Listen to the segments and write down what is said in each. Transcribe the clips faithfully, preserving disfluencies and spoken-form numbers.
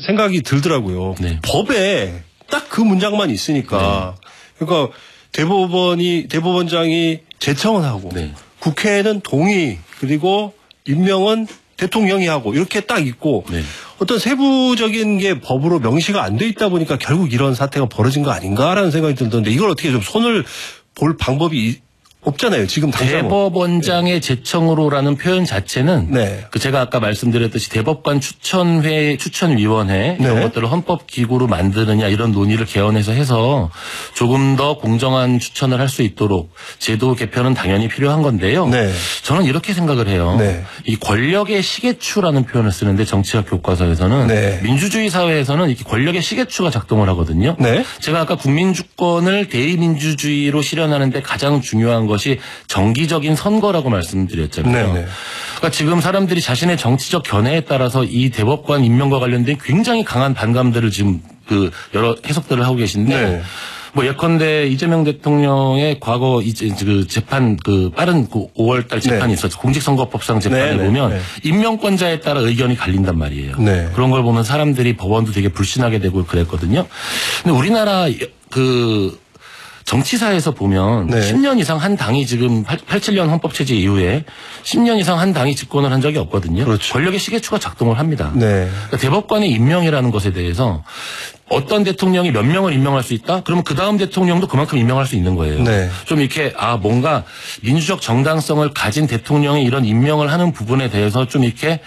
생각이 들더라고요. 네. 법에 딱 그 문장만 있으니까. 네. 그러니까 대법원이, 대법원장이 제청을 하고 네. 국회에는 동의 그리고 임명은 대통령이 하고 이렇게 딱 있고 네. 어떤 세부적인 게 법으로 명시가 안 돼 있다 보니까 결국 이런 사태가 벌어진 거 아닌가라는 생각이 들던데 이걸 어떻게 좀 손을 볼 방법이 없잖아요. 지금 당장 대법원장의 네. 제청으로라는 표현 자체는 네. 그 제가 아까 말씀드렸듯이 대법관 추천회, 추천위원회 이런 네. 것들을 헌법기구로 만드느냐 이런 논의를 개헌해서 해서 조금 더 공정한 추천을 할 수 있도록 제도 개편은 당연히 필요한 건데요. 네. 저는 이렇게 생각을 해요. 네. 이 권력의 시계추라는 표현을 쓰는데 정치학 교과서에서는 네. 민주주의 사회에서는 이렇게 권력의 시계추가 작동을 하거든요. 네. 제가 아까 국민주권을 대의민주주의로 실현하는데 가장 중요한 것 것이 정기적인 선거라고 말씀드렸잖아요. 네네. 그러니까 지금 사람들이 자신의 정치적 견해에 따라서 이 대법관 임명과 관련된 굉장히 강한 반감들을 지금 그 여러 해석들을 하고 계신데 네. 뭐 예컨대 이재명 대통령의 과거 이제 그 재판 그 빠른 그 오월 달 재판이 네. 있었죠. 공직선거법상 재판을 네. 보면 네. 임명권자에 따라 의견이 갈린단 말이에요. 네. 그런 걸 보면 사람들이 법원도 되게 불신하게 되고 그랬거든요. 근데 우리나라 그 정치사에서 보면 네. 십 년 이상 한 당이 지금 팔십칠 년 헌법체제 이후에 십 년 이상 한 당이 집권을 한 적이 없거든요. 그렇죠. 권력의 시계추가 작동을 합니다. 네. 그러니까 대법관의 임명이라는 것에 대해서 어떤 대통령이 몇 명을 임명할 수 있다? 그러면 그 다음 대통령도 그만큼 임명할 수 있는 거예요. 네. 좀 이렇게 아 뭔가 민주적 정당성을 가진 대통령이 이런 임명을 하는 부분에 대해서 좀 이렇게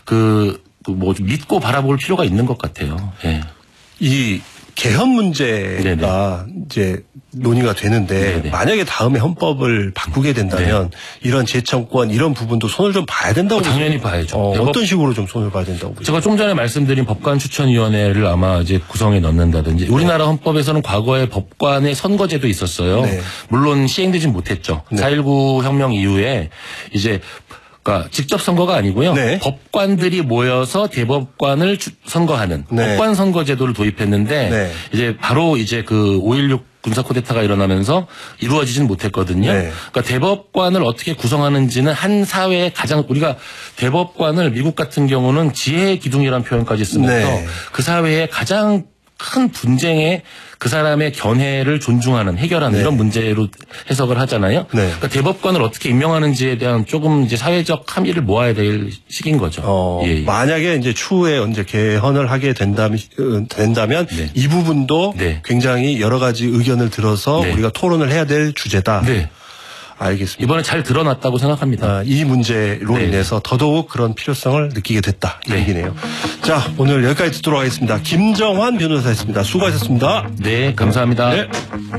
그 뭐 좀 믿고 바라볼 필요가 있는 것 같아요. 예. 이 개헌 문제가 네네. 이제 논의가 되는데 네네. 만약에 다음에 헌법을 바꾸게 된다면 네. 이런 재청권 이런 부분도 손을 좀 봐야 된다고 어, 당연히 봐야죠. 어, 어떤 식으로 좀 손을 봐야 된다고 보세요? 제가 좀 전에 말씀드린 법관추천위원회를 아마 이제 구성해 넣는다든지 네. 우리나라 헌법에서는 과거에 법관의 선거제도 있었어요. 네. 물론 시행되진 못했죠. 네. 사 일구 혁명 이후에 이제 그러니까 직접 선거가 아니고요. 네. 법관들이 모여서 대법관을 선거하는 네. 법관 선거제도를 도입했는데 네. 이제 바로 이제 그 오일육 군사 쿠데타가 일어나면서 이루어지진 못했거든요. 네. 그러니까 대법관을 어떻게 구성하는지는 한 사회의 가장 우리가 대법관을 미국 같은 경우는 지혜의 기둥이라는 표현까지 쓰면서 네. 그 사회의 가장 큰 분쟁에 그 사람의 견해를 존중하는 해결하는 네. 이런 문제로 해석을 하잖아요. 네. 그러니까 대법관을 어떻게 임명하는지에 대한 조금 이제 사회적 함의를 모아야 될 시기인 거죠. 어, 예, 예. 만약에 이제 추후에 언제 개헌을 하게 된다면 된다면 네. 이 부분도 네. 굉장히 여러 가지 의견을 들어서 네. 우리가 토론을 해야 될 주제다. 네. 알겠습니다. 이번에 잘 드러났다고 생각합니다. 아, 이 문제로 네. 인해서 더더욱 그런 필요성을 느끼게 됐다. 이 네. 얘기네요. 자, 오늘 여기까지 듣도록 하겠습니다. 김정환 변호사였습니다. 수고하셨습니다. 네, 감사합니다. 네.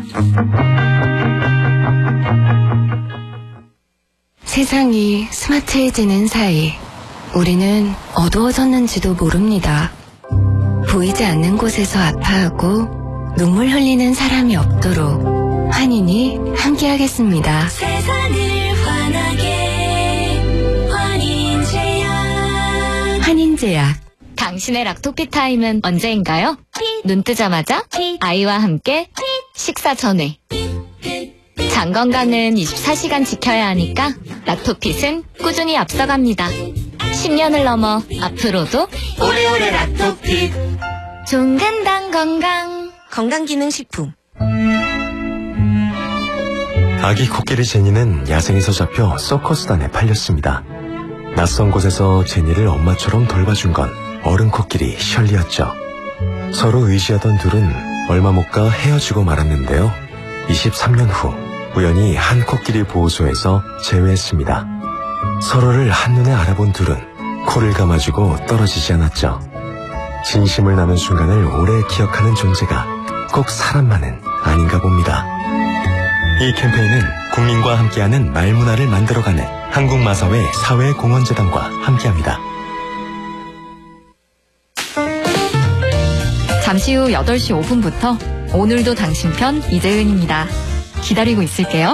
세상이 스마트해지는 사이 우리는 어두워졌는지도 모릅니다. 보이지 않는 곳에서 아파하고 눈물 흘리는 사람이 없도록 환인이 함께하겠습니다. 세상을 환하게 환인제약. 환인제약. 당신의 락토피 타임은 언제인가요? 눈 뜨자마자 아이와 함께 식사 전에. 장 건강은 이십사 시간 지켜야 하니까 락토핏은 꾸준히 앞서갑니다. 십 년을 넘어 앞으로도 오래오래 락토핏. 종근당 건강 건강기능식품. 아기 코끼리 제니는 야생에서 잡혀 서커스단에 팔렸습니다. 낯선 곳에서 제니를 엄마처럼 돌봐준 건 어른 코끼리 셜리였죠. 서로 의지하던 둘은 얼마 못 가 헤어지고 말았는데요. 이십삼 년 후 우연히 한 코끼리 보호소에서 재회했습니다. 서로를 한눈에 알아본 둘은 코를 감아주고 떨어지지 않았죠. 진심을 나눈 순간을 오래 기억하는 존재가 꼭 사람만은 아닌가 봅니다. 이 캠페인은 국민과 함께하는 말문화를 만들어가는 한국마사회 사회공헌재단과 함께합니다. 잠시 후 여덟 시 오 분부터 오늘도 당신 편 이재은입니다. 기다리고 있을게요.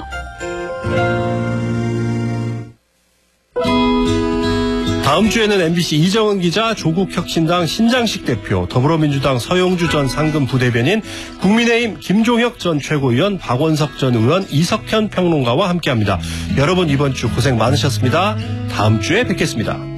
다음 주에는 엠비씨 이정은 기자, 조국혁신당 신장식 대표, 더불어민주당 서영주 전 상금 부대변인, 국민의힘 김종혁 전 최고위원, 박원석 전 의원, 이석현 평론가와 함께합니다. 여러분 이번 주 고생 많으셨습니다. 다음 주에 뵙겠습니다.